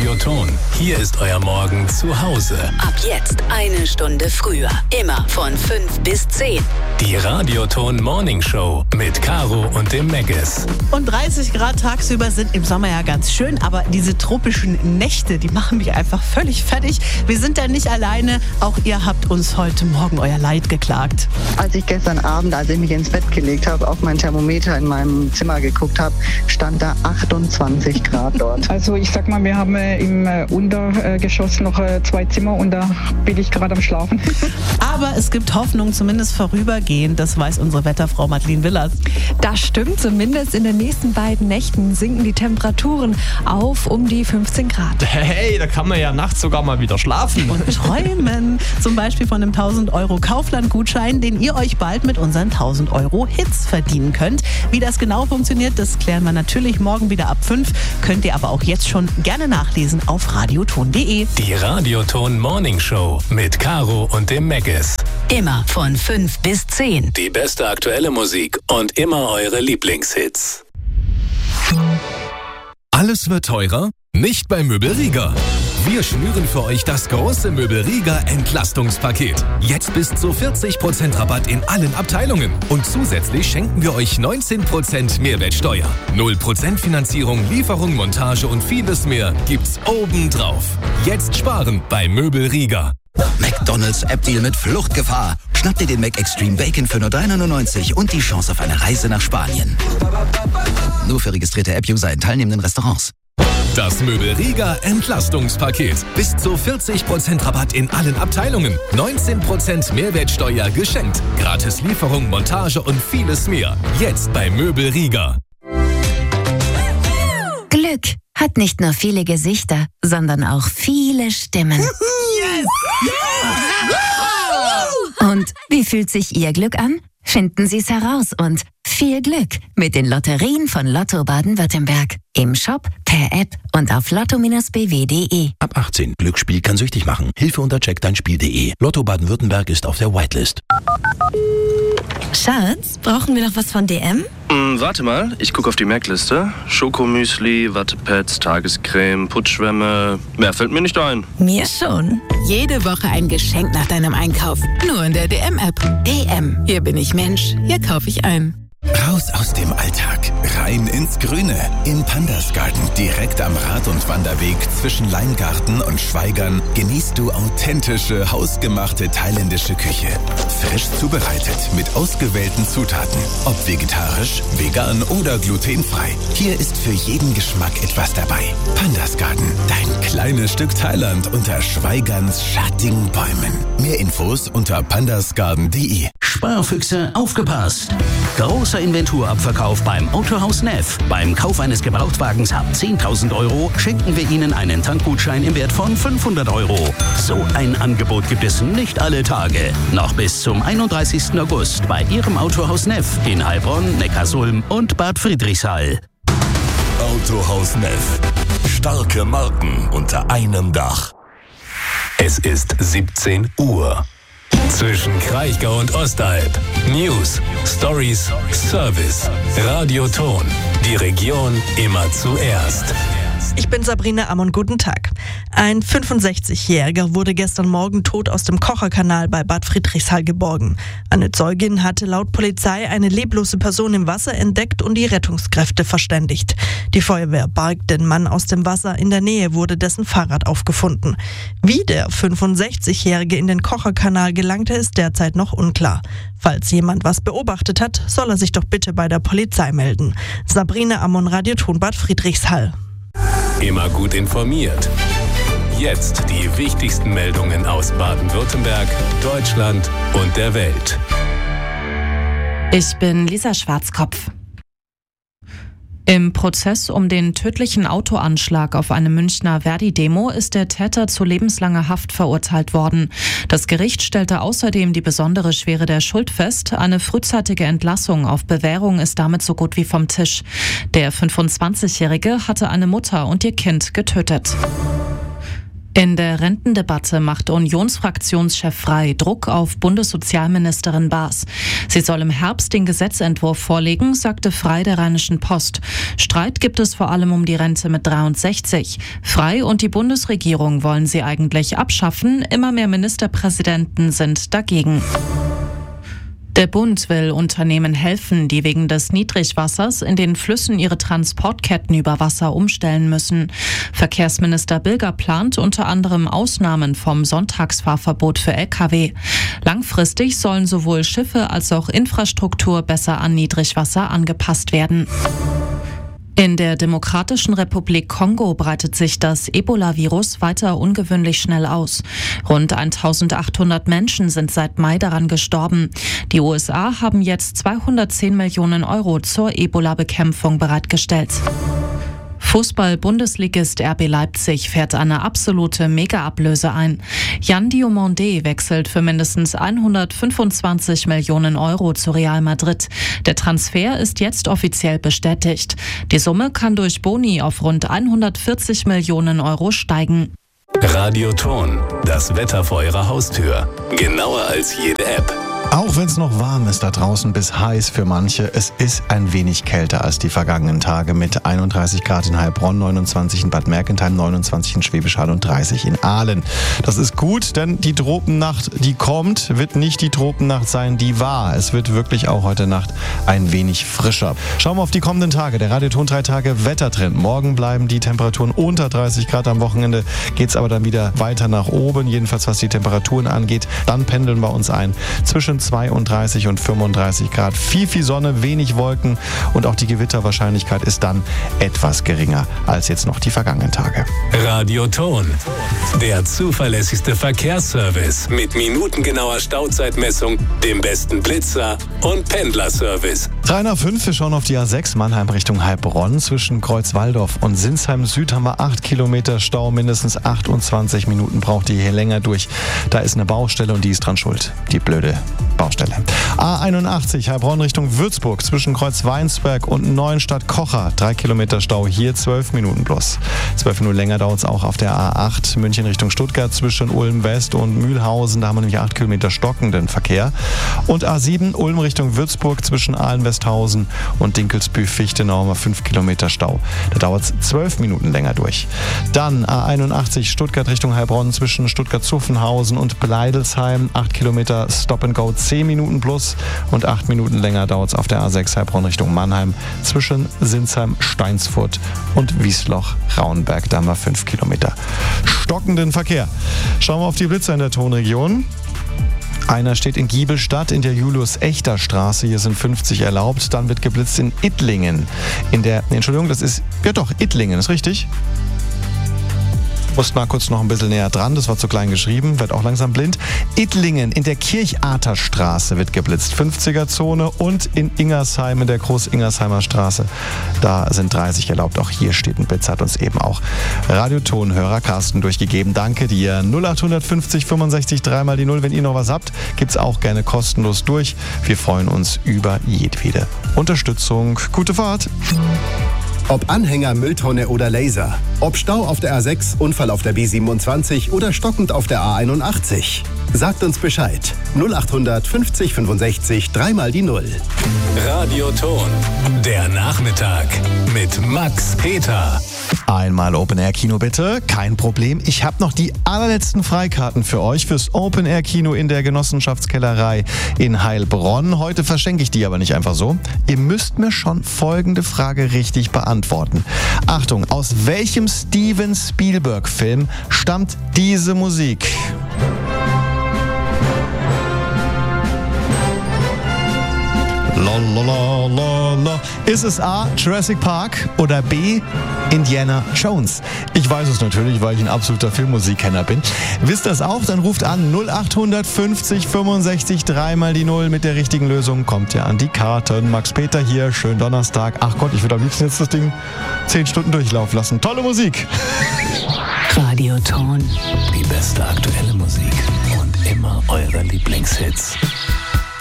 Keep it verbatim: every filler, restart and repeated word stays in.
Radioton. Hier ist euer Morgen zu Hause. Ab jetzt eine Stunde früher. Immer von fünf bis zehn. Die Radioton Morning Show mit Caro und dem Megges. Und dreißig Grad tagsüber sind im Sommer ja ganz schön, aber diese tropischen Nächte, die machen mich einfach völlig fertig. Wir sind da nicht alleine. Auch ihr habt uns heute Morgen euer Leid geklagt. Als ich gestern Abend, als ich mich ins Bett gelegt habe, auf mein Thermometer in meinem Zimmer geguckt habe, stand da achtundzwanzig Grad dort. Also ich sag mal, wir haben äh, im äh, Untergeschoss noch äh, zwei Zimmer und da bin ich gerade am Schlafen. Aber es gibt Hoffnung, zumindest vorübergehend. Das weiß unsere Wetterfrau Madeleine Willers. Das stimmt, zumindest in den nächsten beiden Nächten sinken die Temperaturen auf um die fünfzehn Grad. Hey, da kann man ja nachts sogar mal wieder schlafen. Und träumen. Zum Beispiel von einem tausend Euro Kaufland-Gutschein, den ihr euch bald mit unseren tausend Euro Hits verdienen könnt. Wie das genau funktioniert, das klären wir natürlich morgen wieder ab fünf. Könnt ihr aber auch jetzt schon gerne nachlesen auf radioton punkt de. Die Radioton Morning Show mit Caro und dem Megges. Immer von fünf bis zehn. Die beste aktuelle Musik und immer eure Lieblingshits. Alles wird teurer? Nicht bei Möbel Rieger. Wir schnüren für euch das große Möbel Rieger Entlastungspaket. Jetzt bis zu vierzig Prozent Rabatt in allen Abteilungen. Und zusätzlich schenken wir euch neunzehn Prozent Mehrwertsteuer. null Prozent Finanzierung, Lieferung, Montage und vieles mehr gibt's obendrauf. Jetzt sparen bei Möbel Rieger. McDonald's App-Deal mit Fluchtgefahr. Schnapp dir den Mac Extreme Bacon für nur drei neunundneunzig und die Chance auf eine Reise nach Spanien. Nur für registrierte App-User in teilnehmenden Restaurants. Das Möbel Rieger Entlastungspaket. Bis zu vierzig Prozent Rabatt in allen Abteilungen. neunzehn Prozent Mehrwertsteuer geschenkt. Gratis Lieferung, Montage und vieles mehr. Jetzt bei Möbel Rieger. Glück hat nicht nur viele Gesichter, sondern auch viele Stimmen. Yes! Und wie fühlt sich Ihr Glück an? Finden Sie es heraus und viel Glück mit den Lotterien von Lotto Baden-Württemberg. Im Shop, per App und auf lotto Bindestrich b w punkt de. Ab achtzehn. Glücksspiel kann süchtig machen. Hilfe unter check dein spiel punkt de. Lotto Baden-Württemberg ist auf der Whitelist. Schatz, brauchen wir noch was von D M? Mm, warte mal, ich gucke auf die Merkliste. Schokomüsli, Wattepads, Tagescreme, Putzschwämme. Mehr fällt mir nicht ein. Mir schon. Jede Woche ein Geschenk nach deinem Einkauf. Nur in der D M-App. D M. Hier bin ich Mensch. Hier kaufe ich ein. Raus aus dem Alltag, rein ins Grüne. Im Pandas Garten, direkt am Rad- und Wanderweg zwischen Leingarten und Schweigern, genießt du authentische, hausgemachte thailändische Küche. Frisch zubereitet, mit ausgewählten Zutaten. Ob vegetarisch, vegan oder glutenfrei. Hier ist für jeden Geschmack etwas dabei. Pandas Garten, dein kleines Stück Thailand unter Schweigerns schattigen Bäumen. Mehr Infos unter pandasgarden punkt de. Sparfüchse, aufgepasst! Großer Inventurabverkauf beim Autohaus Neff. Beim Kauf eines Gebrauchtwagens ab zehntausend Euro schenken wir Ihnen einen Tankgutschein im Wert von fünfhundert Euro. So ein Angebot gibt es nicht alle Tage. Noch bis zum einunddreißigsten August bei Ihrem Autohaus Neff in Heilbronn, Neckarsulm und Bad Friedrichshall. Autohaus Neff. Starke Marken unter einem Dach. Es ist siebzehn Uhr. Zwischen Kraichgau und Ostalb. News, Stories, Service. Radioton. Die Region immer zuerst. Ich bin Sabrina Ammon, guten Tag. Ein fünfundsechzigjähriger wurde gestern Morgen tot aus dem Kocherkanal bei Bad Friedrichshall geborgen. Eine Zeugin hatte laut Polizei eine leblose Person im Wasser entdeckt und die Rettungskräfte verständigt. Die Feuerwehr barg den Mann aus dem Wasser, in der Nähe wurde dessen Fahrrad aufgefunden. Wie der fünfundsechzigjährige in den Kocherkanal gelangte, ist derzeit noch unklar. Falls jemand was beobachtet hat, soll er sich doch bitte bei der Polizei melden. Sabrina Ammon, Radioton Bad Friedrichshall. Immer gut informiert. Jetzt die wichtigsten Meldungen aus Baden-Württemberg, Deutschland und der Welt. Ich bin Lisa Schwarzkopf. Im Prozess um den tödlichen Autoanschlag auf eine Münchner Verdi-Demo ist der Täter zu lebenslanger Haft verurteilt worden. Das Gericht stellte außerdem die besondere Schwere der Schuld fest. Eine frühzeitige Entlassung auf Bewährung ist damit so gut wie vom Tisch. Der fünfundzwanzigjährige hatte eine Mutter und ihr Kind getötet. In der Rentendebatte macht Unionsfraktionschef Frey Druck auf Bundessozialministerin Baas. Sie soll im Herbst den Gesetzentwurf vorlegen, sagte Frey der Rheinischen Post. Streit gibt es vor allem um die Rente mit dreiundsechzig. Frey und die Bundesregierung wollen sie eigentlich abschaffen. Immer mehr Ministerpräsidenten sind dagegen. Der Bund will Unternehmen helfen, die wegen des Niedrigwassers in den Flüssen ihre Transportketten über Wasser umstellen müssen. Verkehrsminister Bilger plant unter anderem Ausnahmen vom Sonntagsfahrverbot für L K W. Langfristig sollen sowohl Schiffe als auch Infrastruktur besser an Niedrigwasser angepasst werden. In der Demokratischen Republik Kongo breitet sich das Ebola-Virus weiter ungewöhnlich schnell aus. Rund eintausendachthundert Menschen sind seit Mai daran gestorben. Die U S A haben jetzt zweihundertzehn Millionen Euro zur Ebola-Bekämpfung bereitgestellt. Fußball-Bundesligist R B Leipzig fährt eine absolute Mega-Ablöse ein. Jan Diomandé wechselt für mindestens hundertfünfundzwanzig Millionen Euro zu Real Madrid. Der Transfer ist jetzt offiziell bestätigt. Die Summe kann durch Boni auf rund hundertvierzig Millionen Euro steigen. Radioton, das Wetter vor Ihrer Haustür. Genauer als jede App. Auch wenn es noch warm ist da draußen, bis heiß für manche, es ist ein wenig kälter als die vergangenen Tage mit einunddreißig Grad in Heilbronn, neunundzwanzig in Bad Mergentheim, neunundzwanzig in Schwäbisch Hall und dreißig in Aalen. Das ist gut, denn die Tropennacht, die kommt, wird nicht die Tropennacht sein, die war. Es wird wirklich auch heute Nacht ein wenig frischer. Schauen wir auf die kommenden Tage. Der Radioton drei Tage Wettertrend. Morgen bleiben die Temperaturen unter dreißig Grad. Am Wochenende geht es aber dann wieder weiter nach oben, jedenfalls was die Temperaturen angeht. Dann pendeln wir uns ein zwischen zweiunddreißig und fünfunddreißig Grad. Viel, viel Sonne, wenig Wolken und auch die Gewitterwahrscheinlichkeit ist dann etwas geringer als jetzt noch die vergangenen Tage. Radioton, der zuverlässigste Verkehrsservice mit minutengenauer Stauzeitmessung, dem besten Blitzer und Pendlerservice. drei nach fünf, wir schauen auf die A sechs Mannheim Richtung Heilbronn. Zwischen Kreuzwaldorf und Sinsheim Süd haben wir acht Kilometer Stau. Mindestens achtundzwanzig Minuten braucht ihr hier länger durch. Da ist eine Baustelle und die ist dran schuld. Die blöde Baustelle. A einundachtzig Heilbronn Richtung Würzburg zwischen Kreuzweinsberg und Neuenstadt-Kocher. Drei Kilometer Stau, hier zwölf Minuten plus. Zwölf Minuten länger dauert es auch auf der A acht München Richtung Stuttgart zwischen Ulm West und Mühlhausen. Da haben wir nämlich acht Kilometer stockenden Verkehr. Und A sieben Ulm Richtung Würzburg zwischen Aalen-Westhausen und Dinkelsbühl-Fichtenau haben wir fünf Kilometer Stau. Da dauert es zwölf Minuten länger durch. Dann A einundachtzig Stuttgart Richtung Heilbronn zwischen Stuttgart-Zuffenhausen und Bleidelsheim. acht Kilometer Stop and Go, zehn Minuten plus und acht Minuten länger dauert es auf der A sechs Heilbronn Richtung Mannheim zwischen Sinsheim, Steinsfurt und Wiesloch-Rauenberg. Da haben wir fünf Kilometer stockenden Verkehr. Schauen wir auf die Blitzer in der Tonregion. Einer steht in Giebelstadt in der Julius-Echter-Straße. Hier sind fünfzig erlaubt. Dann wird geblitzt in Ittlingen. In der, Entschuldigung, das ist, ja doch, Ittlingen, ist richtig? Musst mal kurz noch ein bisschen näher dran, das war zu klein geschrieben, wird auch langsam blind. Ittlingen in der Kircharterstraße wird geblitzt, fünfziger Zone und in Ingersheim in der Groß-Ingersheimer Straße, da sind dreißig erlaubt. Auch hier steht ein Blitz, hat uns eben auch Radiotonhörer Carsten durchgegeben. Danke dir. null acht fünfzig fünfundsechzig dreimal die null. Wenn ihr noch was habt, gibt's auch gerne kostenlos durch. Wir freuen uns über jedwede Unterstützung. Gute Fahrt. Ob Anhänger, Mülltonne oder Laser. Ob Stau auf der A sechs, Unfall auf der B siebenundzwanzig oder stockend auf der A einundachtzig. Sagt uns Bescheid. null acht fünfzig fünfundsechzig dreimal die null. Radioton, der Nachmittag mit Max Peter. Einmal Open-Air-Kino bitte, kein Problem. Ich habe noch die allerletzten Freikarten für euch fürs Open-Air-Kino in der Genossenschaftskellerei in Heilbronn. Heute verschenke ich die aber nicht einfach so. Ihr müsst mir schon folgende Frage richtig beantworten. Achtung, aus welchem Steven Spielberg-Film stammt diese Musik? Lalalala. Ist es A, Jurassic Park oder B, Indiana Jones? Ich weiß es natürlich, weil ich ein absoluter Filmmusikkenner bin. Wisst ihr es auch? Dann ruft an null acht fünfzig fünfundsechzig dreimal die null. Mit der richtigen Lösung kommt ihr an die Karten. Max Peter hier, schönen Donnerstag. Ach Gott, ich würde am liebsten jetzt das Ding zehn Stunden durchlaufen lassen. Tolle Musik. Radioton. Die beste aktuelle Musik und immer eure Lieblingshits.